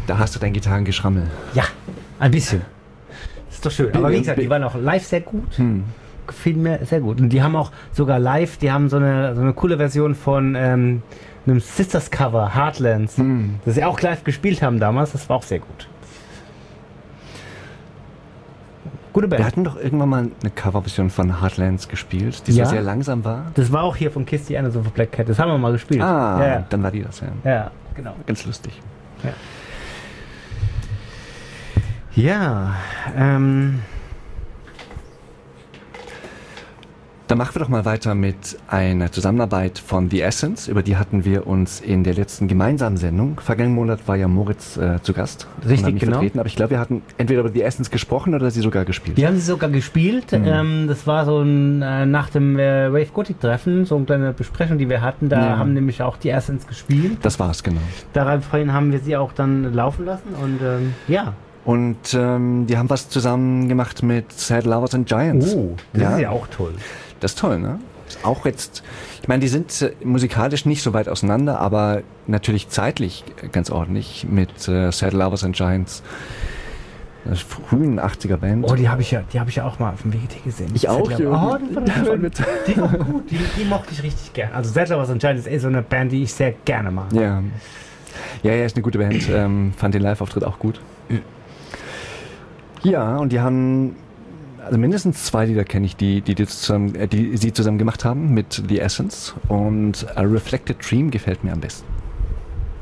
Da hast du dein Gitarrengeschrammel. Ja, ein bisschen. Das ist doch schön. Aber wie gesagt, die waren auch live sehr gut. Gefiel mir sehr gut. Und die haben auch sogar live, die haben so eine coole Version von einem Sisters Cover, Heartlands, das sie auch live gespielt haben damals. Das war auch sehr gut. Gute Band. Wir hatten doch irgendwann mal eine Coverversion von Heartlands gespielt, die so sehr langsam war. Das war auch hier von Kiss the Anders of a Black Cat. Das haben wir mal gespielt. Ah, dann war die das, ja. Ja, genau. Ganz lustig. Ja, Dann machen wir doch mal weiter mit einer Zusammenarbeit von The Essence. Über die hatten wir uns in der letzten gemeinsamen Sendung. Vergangenen Monat war ja Moritz zu Gast. Richtig, genau. Vertreten, aber ich glaube, wir hatten entweder über The Essence gesprochen oder sie sogar gespielt. Wir haben sie sogar gespielt. Das war so nach dem Wave Gothic Treffen, so eine kleine Besprechung, die wir hatten. Da haben nämlich auch die Essence gespielt. Das war es, genau. Daraufhin haben wir sie auch dann laufen lassen und Und die haben was zusammen gemacht mit Sad Lovers and Giants. Oh, das ist ja auch toll. Das ist toll, ne? Ist auch jetzt, ich meine, die sind musikalisch nicht so weit auseinander, aber natürlich zeitlich ganz ordentlich mit Sad Lovers and Giants. Das frühen 80er Band. Oh, die habe ich ja auch mal auf dem WGT gesehen. Ich auch, die war gut. Die mochte ich richtig gern. Also Sad Lovers and Giants ist so eine Band, die ich sehr gerne mag. Ja, ist eine gute Band. Fand den Live-Auftritt auch gut. Ja, und die haben also mindestens 2 Lieder kenne ich, die sie zusammen gemacht haben mit The Essence. Und A Reflected Dream gefällt mir am besten.